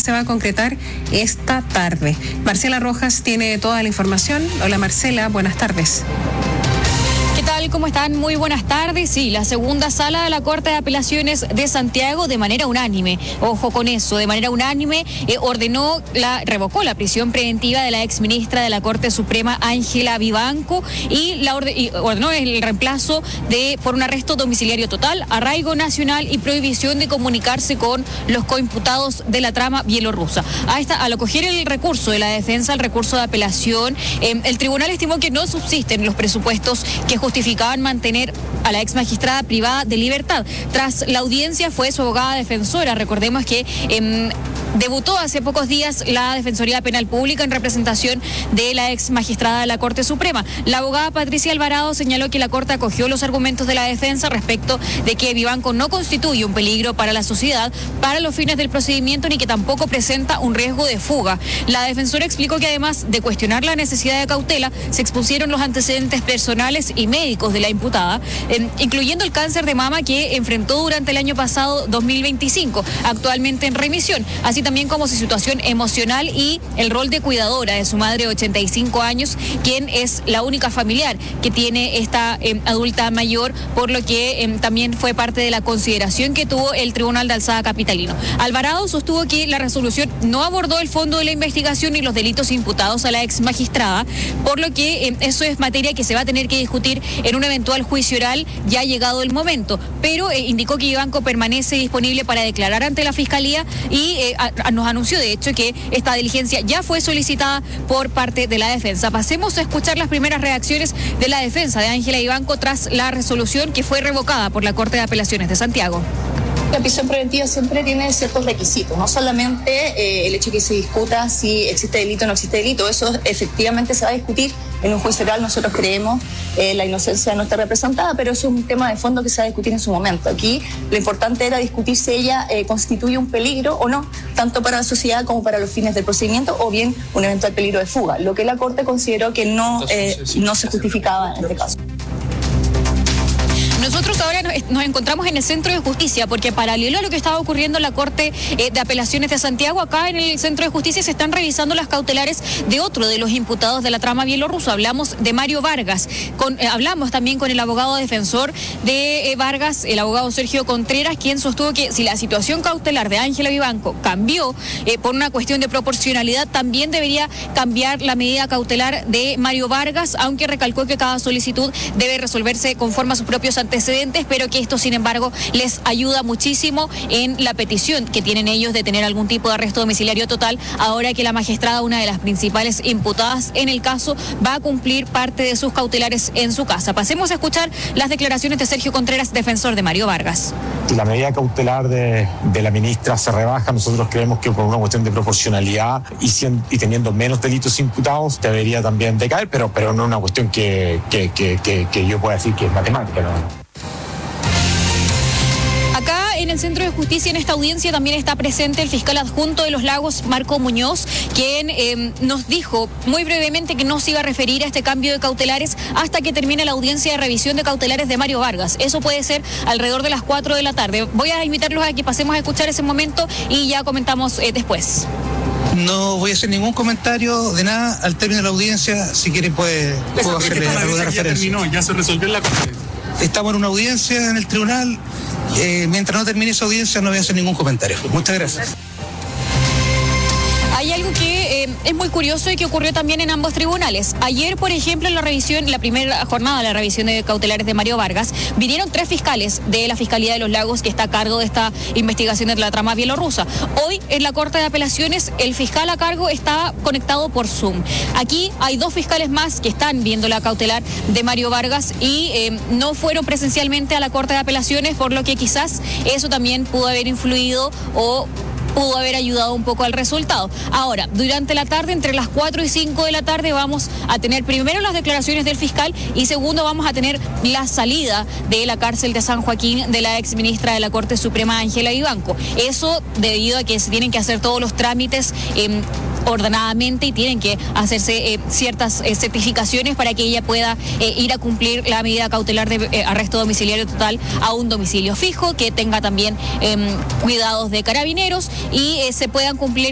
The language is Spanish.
se va a concretar esta tarde. Marcela Rojas tiene toda la información. Hola Marcela, buenas tardes. ¿Qué tal? ¿Cómo están? Muy buenas tardes. Sí, la segunda sala de la Corte de Apelaciones de Santiago de manera unánime, ojo con eso, de manera unánime revocó la prisión preventiva de la exministra de la Corte Suprema, Ángela Vivanco, y ordenó el reemplazo por un arresto domiciliario total, arraigo nacional y prohibición de comunicarse con los coimputados de la trama bielorrusa. Al acoger el recurso de la defensa, el recurso de apelación, el tribunal estimó que no subsisten los presupuestos que justificaban mantener a la ex magistrada privada de libertad. Tras la audiencia fue su abogada defensora. Recordemos que debutó hace pocos días la Defensoría Penal Pública en representación de la ex magistrada de la Corte Suprema. La abogada Patricia Alvarado señaló que la Corte acogió los argumentos de la defensa respecto de que Vivanco no constituye un peligro para la sociedad para los fines del procedimiento ni que tampoco presenta un riesgo de fuga. La defensora explicó que además de cuestionar la necesidad de cautela, se expusieron los antecedentes personales y médicos de la imputada, incluyendo el cáncer de mama que enfrentó durante el año pasado 2025, actualmente en remisión, así también como su situación emocional y el rol de cuidadora de su madre de 85 años, quien es la única familiar que tiene esta adulta mayor, por lo que también fue parte de la consideración que tuvo el Tribunal de Alzada Capitalino. Alvarado sostuvo que la resolución no abordó el fondo de la investigación y los delitos imputados a la ex magistrada, por lo que eso es materia que se va a tener que discutir en un eventual juicio oral ya llegado el momento, pero indicó que Vivanco permanece disponible para declarar ante la Fiscalía y nos anunció de hecho que esta diligencia ya fue solicitada por parte de la defensa. Pasemos a escuchar las primeras reacciones de la defensa de Ángela Vivanco tras la resolución que fue revocada por la Corte de Apelaciones de Santiago. La prisión preventiva siempre tiene ciertos requisitos, no solamente el hecho de que se discuta si existe delito o no existe delito, eso efectivamente se va a discutir en un juicio oral. Nosotros creemos la inocencia no está representada, pero eso es un tema de fondo que se va a discutir en su momento. Aquí lo importante era discutir si ella constituye un peligro o no, tanto para la sociedad como para los fines del procedimiento, o bien un eventual peligro de fuga, lo que la Corte consideró que no se justificaba en este caso. Nosotros ahora nos encontramos en el Centro de Justicia, porque paralelo a lo que estaba ocurriendo en la Corte de Apelaciones de Santiago, acá en el Centro de Justicia se están revisando las cautelares de otro de los imputados de la trama bielorrusa. Hablamos de Mario Vargas. Hablamos también con el abogado defensor de Vargas, el abogado Sergio Contreras, quien sostuvo que si la situación cautelar de Ángela Vivanco cambió por una cuestión de proporcionalidad, también debería cambiar la medida cautelar de Mario Vargas, aunque recalcó que cada solicitud debe resolverse conforme a sus propios antecedentes, pero que esto, sin embargo, les ayuda muchísimo en la petición que tienen ellos de tener algún tipo de arresto domiciliario total, ahora que la magistrada, una de las principales imputadas en el caso, va a cumplir parte de sus cautelares en su casa. Pasemos a escuchar las declaraciones de Sergio Contreras, defensor de Mario Vargas. La medida cautelar de la ministra se rebaja. Nosotros creemos que por una cuestión de proporcionalidad y teniendo menos delitos imputados debería también decaer, pero no una cuestión que yo pueda decir que es matemática, ¿no? Acá en el Centro de Justicia, en esta audiencia, también está presente el fiscal adjunto de Los Lagos, Marco Muñoz, quien nos dijo muy brevemente que no se iba a referir a este cambio de cautelares hasta que termine la audiencia de revisión de cautelares de Mario Vargas. Eso puede ser alrededor de las 4 de la tarde. Voy a invitarlos a que pasemos a escuchar ese momento y ya comentamos después. No voy a hacer ningún comentario de nada al término de la audiencia. Si quieren puedo hacerle alguna referencia. Ya se resolvió en la Corte. Estamos en una audiencia en el tribunal. Mientras no termine esa audiencia no voy a hacer ningún comentario. Muchas gracias. Hay algo que es muy curioso y que ocurrió también en ambos tribunales. Ayer, por ejemplo, en la primera jornada de la revisión de cautelares de Mario Vargas, vinieron 3 fiscales de la Fiscalía de Los Lagos que está a cargo de esta investigación de la trama bielorrusa. Hoy, en la Corte de Apelaciones, el fiscal a cargo está conectado por Zoom. Aquí hay 2 fiscales más que están viendo la cautelar de Mario Vargas y no fueron presencialmente a la Corte de Apelaciones, por lo que quizás eso también pudo haber influido o pudo haber ayudado un poco al resultado. Ahora, durante la tarde, entre las 4 y 5 de la tarde, vamos a tener primero las declaraciones del fiscal y segundo vamos a tener la salida de la cárcel de San Joaquín de la ex ministra de la Corte Suprema, Ángela Vivanco. Eso debido a que se tienen que hacer todos los trámites ordenadamente y tienen que hacerse ciertas certificaciones para que ella pueda ir a cumplir la medida cautelar de arresto domiciliario total a un domicilio fijo, que tenga también cuidados de carabineros y se puedan cumplir